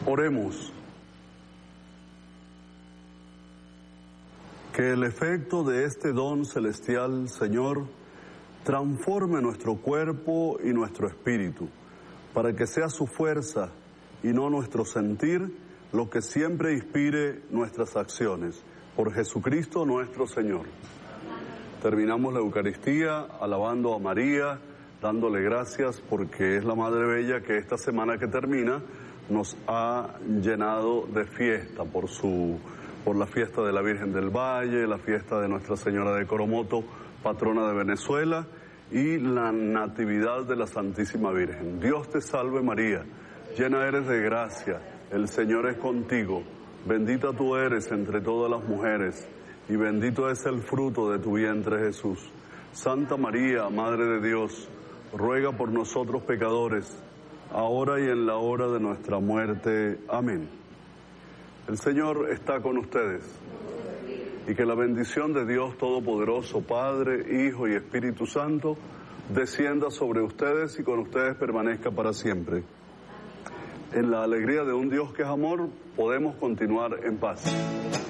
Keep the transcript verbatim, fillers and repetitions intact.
Oremos. Que el efecto de este don celestial, Señor, transforme nuestro cuerpo y nuestro espíritu, para que sea su fuerza y no nuestro sentir lo que siempre inspire nuestras acciones. Por Jesucristo nuestro Señor. Terminamos la Eucaristía alabando a María, dándole gracias porque es la Madre Bella que esta semana que termina nos ha llenado de fiesta por su, por la fiesta de la Virgen del Valle, la fiesta de Nuestra Señora de Coromoto, patrona de Venezuela, y la Natividad de la Santísima Virgen. Dios te salve María, llena eres de gracia, el Señor es contigo, bendita tú eres entre todas las mujeres, y bendito es el fruto de tu vientre Jesús. Santa María, Madre de Dios, ruega por nosotros pecadores, ahora y en la hora de nuestra muerte. Amén. El Señor está con ustedes, y que la bendición de Dios Todopoderoso, Padre, Hijo y Espíritu Santo, descienda sobre ustedes y con ustedes permanezca para siempre. En la alegría de un Dios que es amor, podemos continuar en paz.